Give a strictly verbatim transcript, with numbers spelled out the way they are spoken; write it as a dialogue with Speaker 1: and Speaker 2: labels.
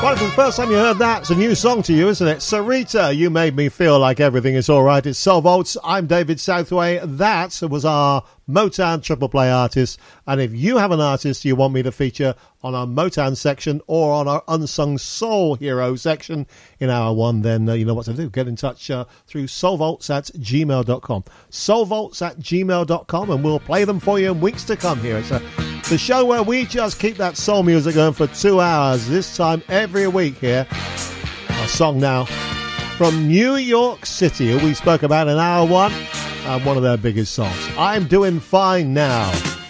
Speaker 1: Well, if it's the first time you heard that, it's a new song to you, isn't it? Sarita, You Made Me Feel Like Everything Is Alright. It's Soul Volts. I'm David Southway. That was our Motown Triple Play artist. And if you have an artist you want me to feature on our Motown section or on our Unsung Soul Hero section in hour one, then uh, you know what to do. Get in touch uh, through soulvolts at gmail dot com. soulvolts at gmail dot com, and we'll play them for you in weeks to come here. It's a the show where we just keep that soul music going for two hours, this time every week here. A song now from New York City, who we spoke about in hour one, and one of their biggest songs. I'm Doing Fine Now.